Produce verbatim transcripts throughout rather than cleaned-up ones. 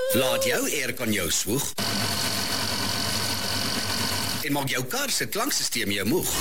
Laat jou aircon jou swoeg. En maak jou kar se klanksysteem jou moeg.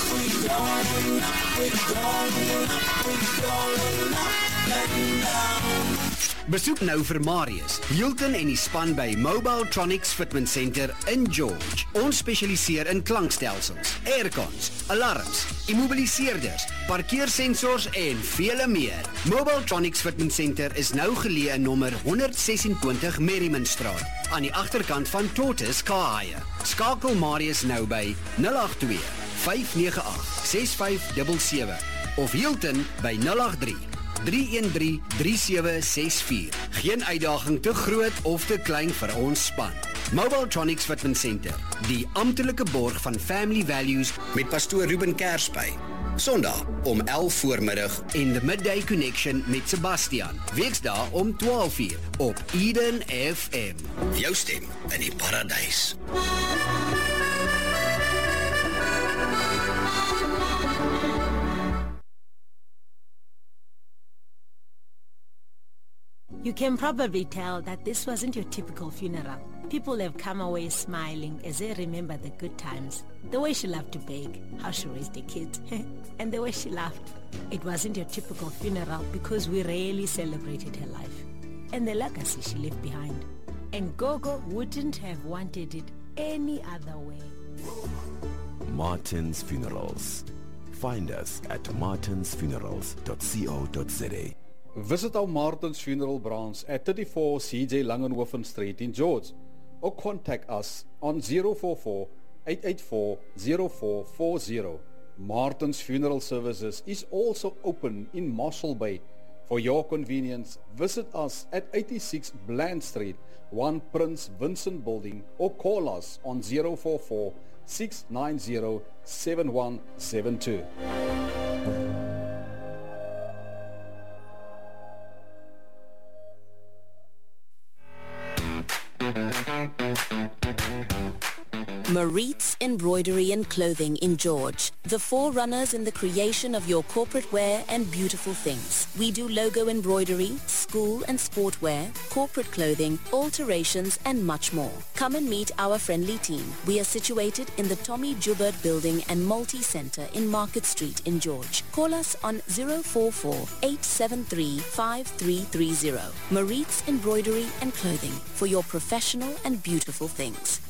Besoek nou vir Marius, Hilton en die span by Mobile Tronics Fitment Center in George. Ons spesialiseer in klankstelsels, aircons, alarms, immobiliseerders, parkeersensors en vele meer. Mobile Tronics Fitment Center is nou geleë in nommer honderd sesentwintig Merrimanstraat, aan die agterkant van Tortoise Car Hire. Skakel Marius nou by nul agt twee, vyf nege agt, ses vyf sewe sewe of Hilton by nul agt drie, drie een drie, drie sewe ses vier. Geen uitdaging te groot of te klein vir ons span. Mobile Tronics Fitment Center, die amptelike borg van Family Values met pastoor Ruben Kersby. Sondag om elf voormiddag en The Midday Connection met Sebastian. Weksdae om twaalf uur op Eden F M. Jou stem in die paradijs. You can probably tell that this wasn't your typical funeral. People have come away smiling as they remember the good times. The way she loved to bake, how she raised the kids, and the way she laughed. It wasn't your typical funeral because we rarely celebrated her life and the legacy she left behind. And Gogo wouldn't have wanted it any other way. Martin's Funerals. Find us at martins funerals dot co dot za. Visit our Martin's Funeral branch at thirty-four C J Langenhoven Street in George, or contact us on zero four four, eight eight four, zero four four zero. Martin's Funeral Services is also open in Marshall Bay. For your convenience, visit us at eighty-six Bland Street, one Prince Vincent Building, or call us on zero four four, six nine zero, seven one seven two. Maritz Embroidery and Clothing in George, the forerunners in the creation of your corporate wear and beautiful things. We do logo embroidery, school and sportwear, corporate clothing, alterations and much more. Come and meet our friendly team. We are situated in the Tommy Joubert Building and Multi-Center in Market Street in George. Call us on zero four four, eight seven three, five three three zero. Maritz Embroidery and Clothing for your professional and beautiful things.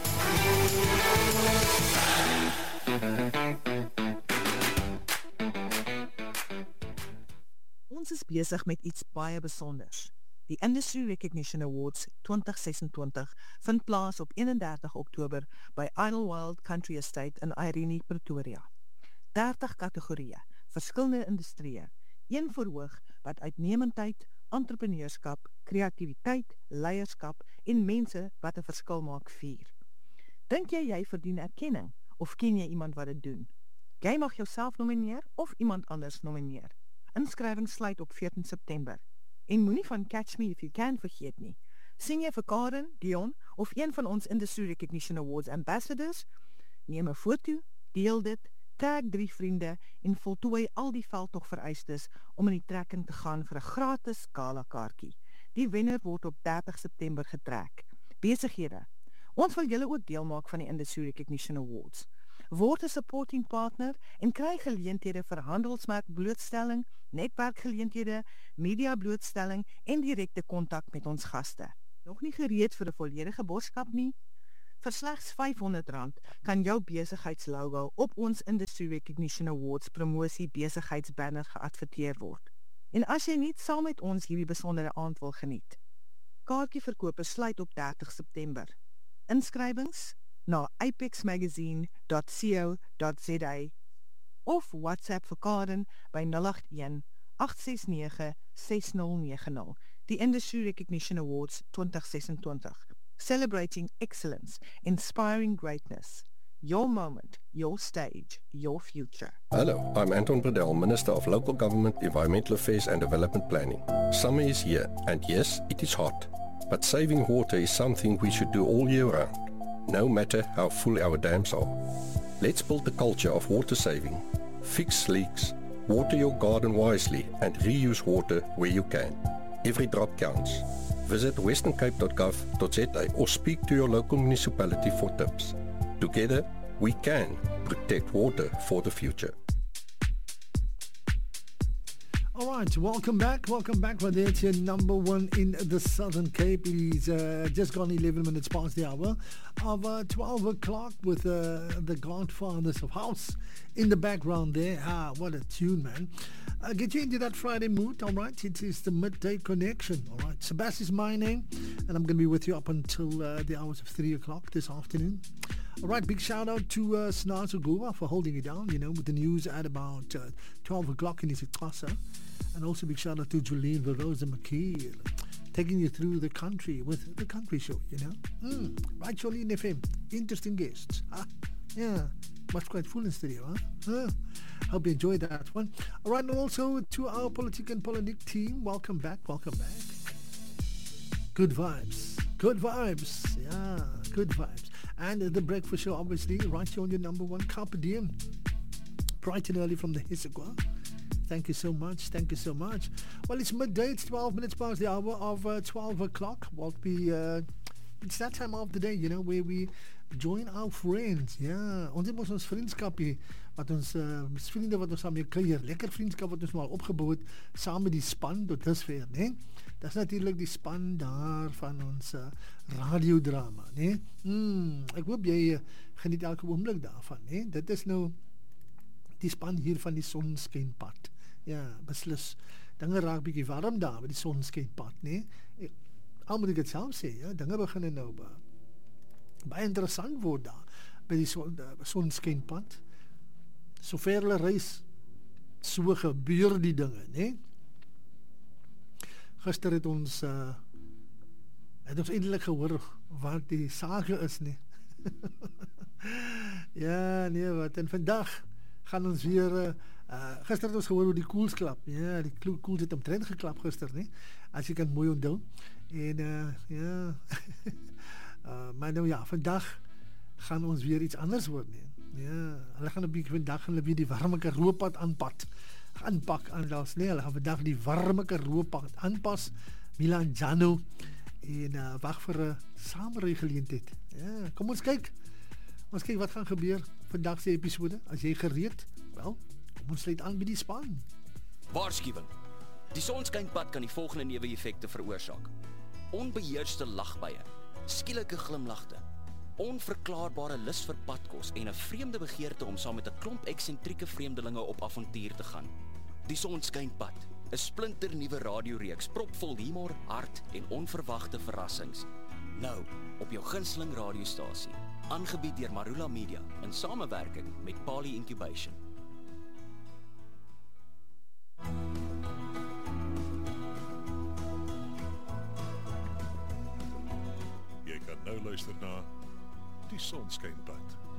Ons is besig met iets baie besonders. Die Industry Recognition Awards twenty twenty-six vind plaas op eenendertig Oktober by Idlewild Country Estate in Irene, Pretoria. dertig kategorieë, verskillende industrieë, een verhoog wat uitnemendheid, entrepreneurskap, kreatiwiteit, leierskap en mense wat 'n verskil maak vier. Dink jy jy verdien erkenning of ken jy iemand wat dit doen? Jy mag jouself nomineer of iemand anders nomineer. Inskrywing sluit op veertien September. En moenie van Catch Me If You Can vergeet nie. Sien jy vir Karen, Dion of een van ons Industry Recognition Awards ambassadors? Neem 'n foto, deel dit, tag drie vriende en voltooi al die veldtog vereistes om in die trekking te gaan vir 'n gratis gala kaartjie. Die wenner word op dertig September getrek. Besighede. Ons wil julle ook deel maak van die Industry Recognition Awards. Word 'n supporting partner en kry geleenthede vir handelsmerk blootstelling, netwerkgeleenthede, media blootstelling en direkte kontak met ons gaste. Nog nie gereed vir 'n volledige boodskap nie? Vir slegs vyfhonderd rand kan jou besigheidslogo op ons Industry Recognition Awards promosie besigheidsbanner geadverteer word. En as jy nie saam met ons hierdie besondere aand wil geniet, kaartjieverkope sluit op dertig September. Inskrywings na apex magazine dot co dot za of WhatsApp vir Karen by nul agt een, agt ses nege, ses nul nege nul. Die Industry Recognition Awards twenty twenty-six. Celebrating excellence, inspiring greatness. Your moment, your stage, your future. Hello, I'm Anton Bredel, Minister of Local Government, Environmental Affairs and Development Planning. Summer is here, and yes, it is hot. But saving water is something we should do all year round, no matter how full our dams are. Let's build the culture of water saving. Fix leaks, water your garden wisely, and reuse water where you can. Every drop counts. Visit western cape dot gov dot za or speak to your local municipality for tips. Together, we can protect water for the future. All right, welcome back. Welcome back. Well, it's your number one in the Southern Cape. It's uh, just gone eleven minutes past the hour of uh, twelve o'clock with uh, the Godfathers of House in the background there. Ah, what a tune, man. Uh, get you into that Friday mood, all right? It is the Midday Connection, all right? Sebastian is my name, and I'm going to be with you up until uh, the hours of three o'clock this afternoon. All right, big shout out to uh, Snazo Guba for holding it down, you know, with the news at about uh, twelve o'clock in isiXhosa. And also big shout out to Jolene Verosa McKee, taking you through the country with the country show, you know. Mm, right, Jolene F M, interesting guests. Huh? Yeah, must quite full in studio, huh? huh? Hope you enjoyed that one. All right, and also to our Politic and Polonic team, welcome back, welcome back. Good vibes, good vibes, yeah, good vibes. And uh, the breakfast show, obviously, right here on your number one, Carpe Diem, bright and early from the Hisaqua. Thank you so much. Thank you so much. Well, it's midday. It's twelve minutes past the hour of uh, twelve o'clock. What we, uh, it's that time of the day, you know, where we join our friends. Ja, ons het ons vriendskap hier, wat ons uh, vriende wat ons saam mee kuier. Lekker vriendskap wat ons maar opgebou het saam met die span tot dusver, né? Dis natuurlik die span daar van ons uh, radiodrama, né? Mm, ek hoop jy uh, geniet elke oomblik daarvan, né? Dit is nou die span hier van die Sonskynpad. Ja, beslis. Dinge raak bietjie warm daar by die Sonskynpad, né? Al moet ek dit self sê, ja, dinge begin nou ba, baie interessant word daar by die son, uh, Sonskynpad. Sover hulle reis, so gebeur die dinge, né? Gister het ons uh, het ons eintlik gehoor waar die sage is, né? Ja, nee, wat en vandag gaan ons weer, uh, uh, gister het ons gehoor hoe die koels klap, ja, die koels het omtrent geklap gister, nie, as jy kan mooi onthou, en uh, ja, uh, maar nou ja, vandag gaan ons weer iets anders hoor, nie, ja, hulle gaan een bykie vandag, hulle weer die warme Karoo-pad aanpad, aanpak aan ons, nie, hulle gaan vandag die warme Karoo-pad aanpas, Milan Jano, en uh, wacht vir een samenreigeleentheid, ja, kom ons kyk, ons kyk wat gaan gebeur vandag se episode. As jy gereed, wel, kom ons sluit aan by die span. Waarskuwing. Die Sonskynpad kan die volgende neeweffekte veroorsaak. Onbeheerste lagbuie, skielike glimlagte, onverklaarbare lus vir padkos en 'n vreemde begeerte om saam met 'n klomp eksentrieke vreemdelinge op avontuur te gaan. Die Sonskynpad, 'n splinternuwe radioreeks propvol humor, hart en onverwagte verrassings. Nou, op jou gunsteling radiostasie. Aangebied deur Marula Media in samewerking met Pali Incubation. Jy kan nou luister na Die Sonskynpad.